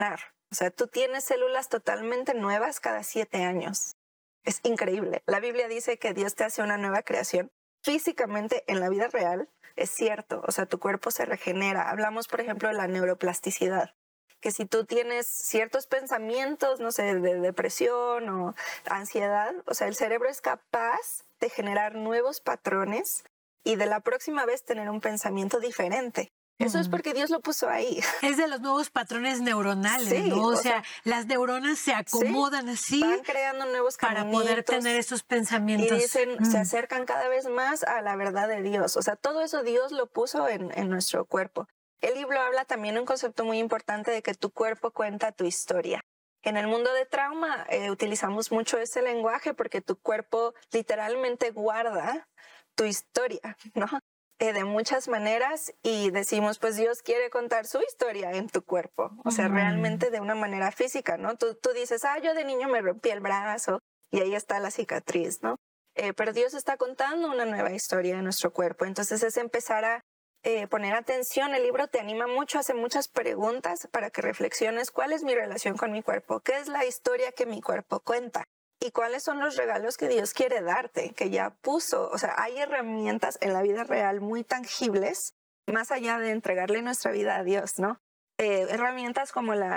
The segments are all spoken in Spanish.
O sea, tú tienes células totalmente nuevas cada 7 años. Es increíble. La Biblia dice que Dios te hace una nueva creación. Físicamente, en la vida real, es cierto. O sea, tu cuerpo se regenera. Hablamos, por ejemplo, de la neuroplasticidad. Que si tú tienes ciertos pensamientos, no sé, de depresión o ansiedad, o sea, el cerebro es capaz de generar nuevos patrones y de la próxima vez tener un pensamiento diferente. Eso es porque Dios lo puso ahí. Es de los nuevos patrones neuronales, Sí, ¿no? O sea, las neuronas se acomodan así. Van creando nuevos para poder tener esos pensamientos. Y dicen, se acercan cada vez más a la verdad de Dios. O sea, todo eso Dios lo puso en nuestro cuerpo. El libro habla también un concepto muy importante de que tu cuerpo cuenta tu historia. En el mundo de trauma utilizamos mucho ese lenguaje porque tu cuerpo literalmente guarda tu historia, ¿no? De muchas maneras y decimos, pues Dios quiere contar su historia en tu cuerpo, o sea, realmente de una manera física, ¿no? Tú dices, yo de niño me rompí el brazo y ahí está la cicatriz, ¿no? Pero Dios está contando una nueva historia en nuestro cuerpo, entonces es empezar a poner atención. El libro te anima mucho, hace muchas preguntas para que reflexiones cuál es mi relación con mi cuerpo, qué es la historia que mi cuerpo cuenta. ¿Y cuáles son los regalos que Dios quiere darte, que ya puso? O sea, hay herramientas en la vida real muy tangibles, más allá de entregarle nuestra vida a Dios, ¿no? Herramientas como la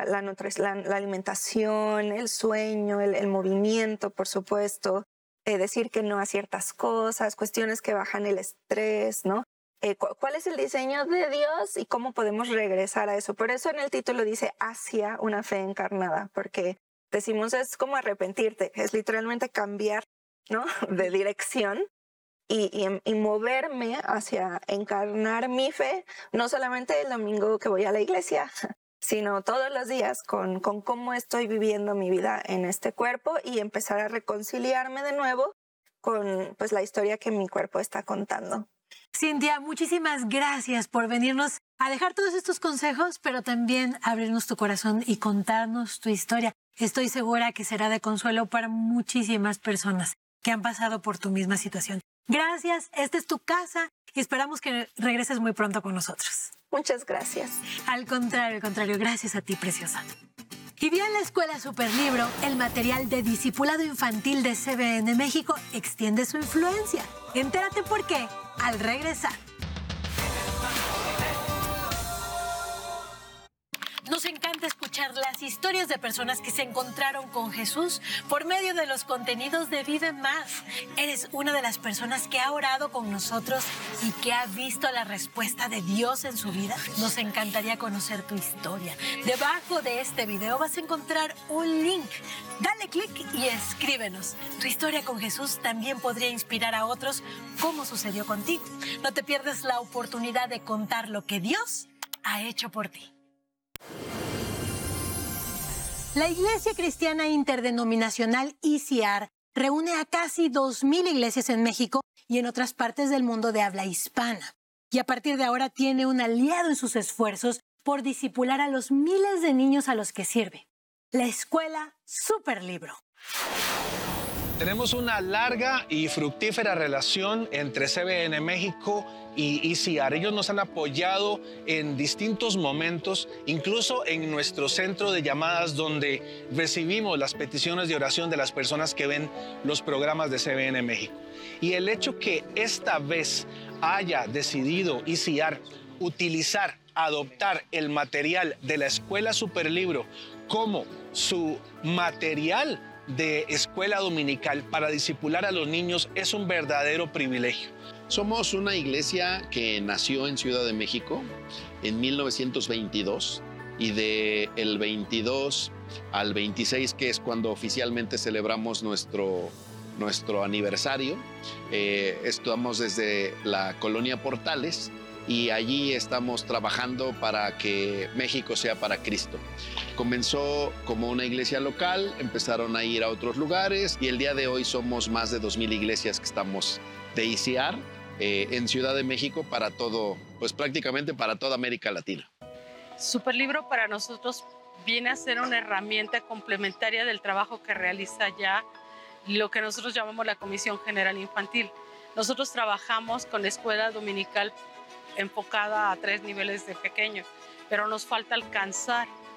alimentación, el sueño, el movimiento, por supuesto, decir que no a ciertas cosas, cuestiones que bajan el estrés, ¿no? ¿Cuál es el diseño de Dios y cómo podemos regresar a eso? Por eso en el título dice hacia una fe encarnada, porque decimos es como arrepentirte, es literalmente cambiar, ¿no? De dirección y moverme hacia encarnar mi fe, no solamente el domingo que voy a la iglesia, sino todos los días con cómo estoy viviendo mi vida en este cuerpo y empezar a reconciliarme de nuevo con pues, la historia que mi cuerpo está contando. Cintia, muchísimas gracias por venirnos a dejar todos estos consejos, pero también abrirnos tu corazón y contarnos tu historia. Estoy segura que será de consuelo para muchísimas personas que han pasado por tu misma situación. Gracias, esta es tu casa y esperamos que regreses muy pronto con nosotros. Muchas gracias. Al contrario, gracias a ti, preciosa. Y bien, la Escuela Superlibro, el material de discipulado infantil de CBN México, extiende su influencia. Entérate por qué al regresar. Nos encanta escuchar las historias de personas que se encontraron con Jesús por medio de los contenidos de Vive Más. ¿Eres una de las personas que ha orado con nosotros y que ha visto la respuesta de Dios en su vida? Nos encantaría conocer tu historia. Debajo de este video vas a encontrar un link. Dale clic y escríbenos. Tu historia con Jesús también podría inspirar a otros como sucedió contigo. No te pierdas la oportunidad de contar lo que Dios ha hecho por ti. La Iglesia Cristiana Interdenominacional ICR reúne a casi 2,000 iglesias en México y en otras partes del mundo de habla hispana. Y a partir de ahora tiene un aliado en sus esfuerzos por discipular a los miles de niños a los que sirve. La Escuela Superlibro. Tenemos una larga y fructífera relación entre CBN México y ICR. Ellos nos han apoyado en distintos momentos, incluso en nuestro centro de llamadas donde recibimos las peticiones de oración de las personas que ven los programas de CBN México. Y el hecho que esta vez haya decidido ICR adoptar el material de la Escuela Superlibro como su material de escuela dominical para discipular a los niños es un verdadero privilegio. Somos una iglesia que nació en Ciudad de México en 1922 y del 22 al 26, que es cuando oficialmente celebramos nuestro aniversario, estamos desde la colonia Portales y allí estamos trabajando para que México sea para Cristo. Comenzó como una iglesia local, empezaron a ir a otros lugares y el día de hoy somos más de 2,000 iglesias que estamos de ICR en Ciudad de México para todo, pues prácticamente para toda América Latina. Superlibro para nosotros viene a ser una herramienta complementaria del trabajo que realiza ya lo que nosotros llamamos la Comisión General Infantil. Nosotros trabajamos con la escuela dominical enfocada a 3 niveles de pequeños, pero nos falta alcanzar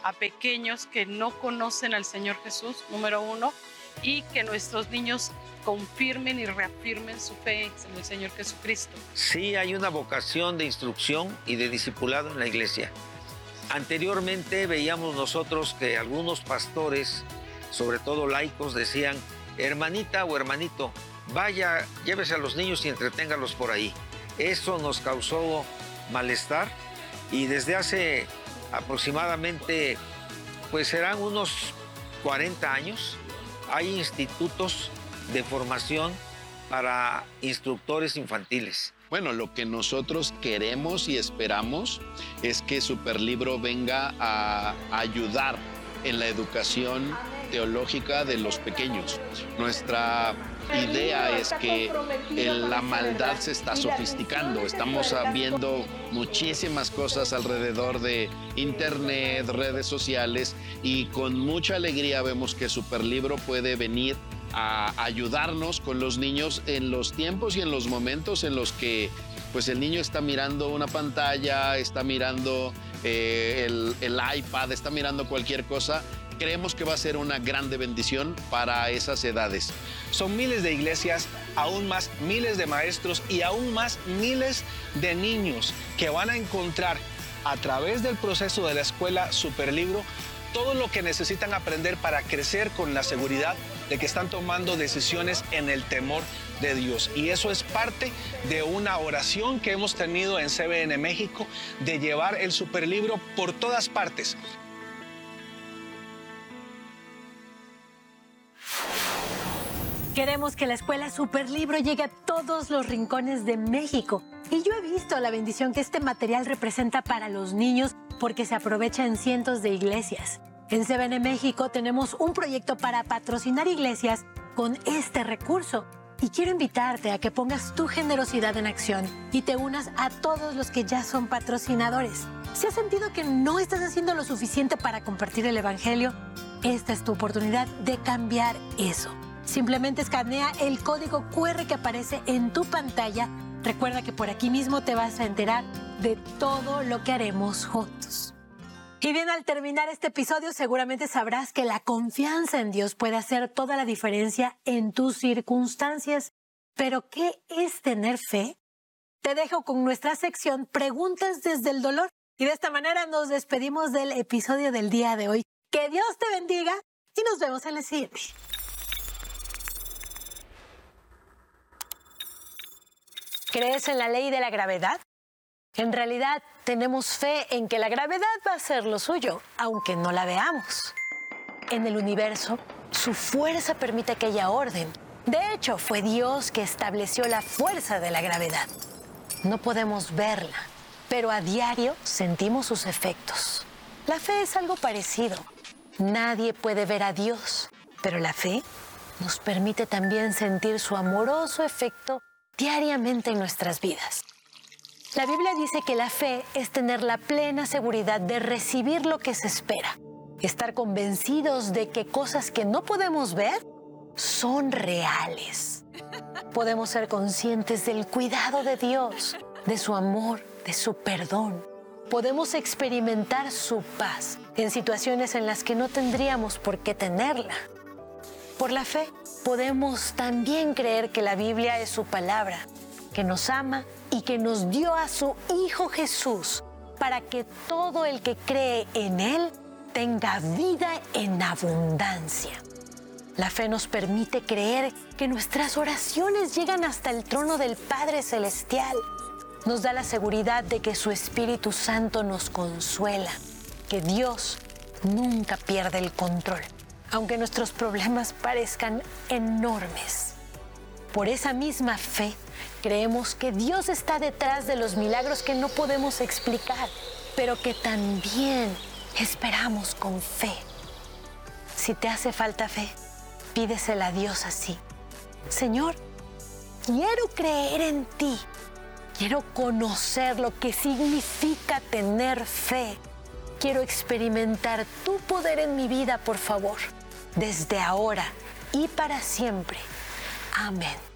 a pequeños que no conocen al Señor Jesús, número uno, y que nuestros niños confirmen y reafirmen su fe en el Señor Jesucristo. Sí hay una vocación de instrucción y de discipulado en la iglesia. Anteriormente veíamos nosotros que algunos pastores, sobre todo laicos, decían: hermanita o hermanito, vaya, llévese a los niños y entreténgalos por ahí. Eso nos causó malestar y desde hace aproximadamente, pues serán unos 40 años, hay institutos de formación para instructores infantiles. Bueno, lo que nosotros queremos y esperamos es que Superlibro venga a ayudar en la educación teológica de los pequeños. Nuestra idea es que la maldad se está sofisticando. Estamos viendo muchísimas cosas alrededor de internet, redes sociales, y con mucha alegría vemos que Superlibro puede venir a ayudarnos con los niños en los tiempos y en los momentos en los que pues el niño está mirando una pantalla, está mirando el iPad, está mirando cualquier cosa. Creemos que va a ser una grande bendición para esas edades. Son miles de iglesias, aún más miles de maestros y aún más miles de niños que van a encontrar a través del proceso de la escuela Superlibro todo lo que necesitan aprender para crecer con la seguridad de que están tomando decisiones en el temor de Dios. Y eso es parte de una oración que hemos tenido en CBN México, de llevar el Superlibro por todas partes. Queremos que la escuela Superlibro llegue a todos los rincones de México. Y yo he visto la bendición que este material representa para los niños porque se aprovecha en cientos de iglesias. En CBN México tenemos un proyecto para patrocinar iglesias con este recurso. Y quiero invitarte a que pongas tu generosidad en acción y te unas a todos los que ya son patrocinadores. Si has sentido que no estás haciendo lo suficiente para compartir el evangelio, esta es tu oportunidad de cambiar eso. Simplemente escanea el código QR que aparece en tu pantalla. Recuerda que por aquí mismo te vas a enterar de todo lo que haremos juntos. Y bien, al terminar este episodio seguramente sabrás que la confianza en Dios puede hacer toda la diferencia en tus circunstancias. ¿Pero qué es tener fe? Te dejo con nuestra sección Preguntas desde el dolor. Y de esta manera nos despedimos del episodio del día de hoy. Que Dios te bendiga y nos vemos en la siguiente. ¿Crees en la ley de la gravedad? En realidad, tenemos fe en que la gravedad va a ser lo suyo, aunque no la veamos. En el universo, su fuerza permite que haya orden. De hecho, fue Dios que estableció la fuerza de la gravedad. No podemos verla, pero a diario sentimos sus efectos. La fe es algo parecido. Nadie puede ver a Dios, pero la fe nos permite también sentir su amoroso efecto diariamente en nuestras vidas. La Biblia dice que la fe es tener la plena seguridad de recibir lo que se espera, estar convencidos de que cosas que no podemos ver son reales. Podemos ser conscientes del cuidado de Dios, de su amor, de su perdón. Podemos experimentar su paz en situaciones en las que no tendríamos por qué tenerla. Por la fe, podemos también creer que la Biblia es su palabra, que nos ama y que nos dio a su Hijo Jesús para que todo el que cree en Él tenga vida en abundancia. La fe nos permite creer que nuestras oraciones llegan hasta el trono del Padre Celestial. Nos da la seguridad de que su Espíritu Santo nos consuela, que Dios nunca pierde el control, aunque nuestros problemas parezcan enormes. Por esa misma fe, creemos que Dios está detrás de los milagros que no podemos explicar, pero que también esperamos con fe. Si te hace falta fe, pídesela a Dios así. Señor, quiero creer en ti. Quiero conocer lo que significa tener fe. Quiero experimentar tu poder en mi vida, por favor, desde ahora y para siempre. Amén.